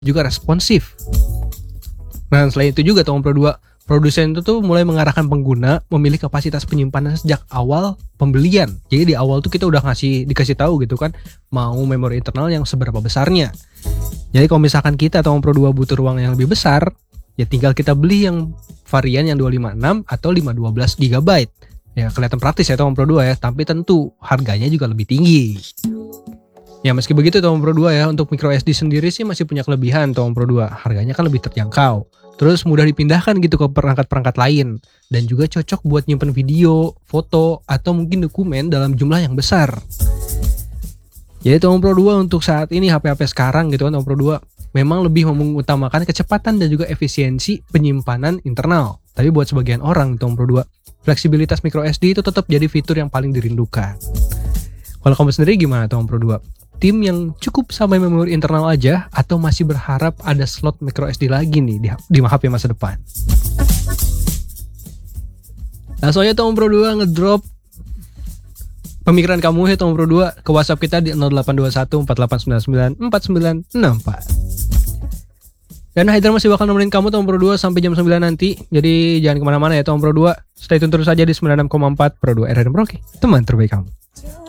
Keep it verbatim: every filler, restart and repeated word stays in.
juga responsif. Nah, selain itu juga Tom Pro dua, produsen itu tuh mulai mengarahkan pengguna memilih kapasitas penyimpanan sejak awal pembelian. Jadi di awal tuh kita udah ngasih dikasih tahu gitu kan, mau memori internal yang seberapa besarnya. Jadi kalau misalkan kita Tom Pro dua butuh ruang yang lebih besar, ya tinggal kita beli yang varian yang dua lima enam atau lima dua belas giga byte. Ya kelihatan praktis ya Tom Pro dua ya, tapi tentu harganya juga lebih tinggi. Ya meski begitu Tom Pro dua ya, untuk micro S D sendiri sih masih punya kelebihan Tom Pro dua. Harganya kan lebih terjangkau. Terus mudah dipindahkan gitu ke perangkat-perangkat lain. Dan juga cocok buat nyimpen video, foto, atau mungkin dokumen dalam jumlah yang besar. Jadi Tom Pro dua untuk saat ini H P-H P sekarang gitu kan Tom Pro dua memang lebih mengutamakan kecepatan dan juga efisiensi penyimpanan internal. Tapi buat sebagian orang Tom Pro dua, fleksibilitas micro S D itu tetap jadi fitur yang paling dirindukan. Kalau kamu sendiri gimana Tom Pro dua? Tim yang cukup sampai memori internal aja atau masih berharap ada slot micro S D lagi nih di, di H P masa depan? Nah soalnya Tom Pro dua ngedrop pemikiran kamu ya Tom Pro dua ke WhatsApp kita di nol delapan dua satu empat delapan sembilan sembilan empat sembilan enam empat. Dan Haider masih bakal nemenin kamu Tom Pro dua sampai jam sembilan nanti. Jadi jangan kemana-mana ya Tom Pro dua. Stay tune terus aja di sembilan puluh enam koma empat Pro dua R R Merauke, teman terbaik kamu.